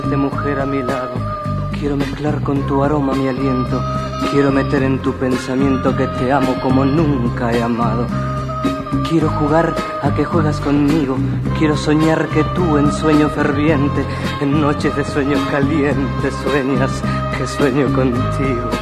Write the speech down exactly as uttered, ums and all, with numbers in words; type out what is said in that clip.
De mujer a mi lado, quiero mezclar con tu aroma mi aliento, quiero meter en tu pensamiento que te amo como nunca he amado. Quiero jugar a que juegas conmigo, quiero soñar que tú en sueño ferviente, en noches de sueño caliente sueñas que sueño contigo.